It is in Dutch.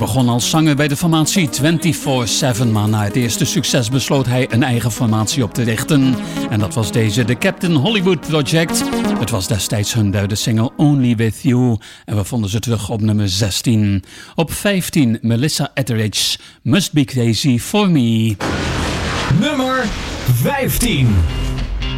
begon als zanger bij de formatie 24/7, maar na het eerste succes besloot hij een eigen formatie op te richten. En dat was deze, The Captain Hollywood Project. Het was destijds hun derde single Only With You en we vonden ze terug op nummer 16. Op 15 Melissa Etheridge, Must Be Crazy For Me. Nummer 15.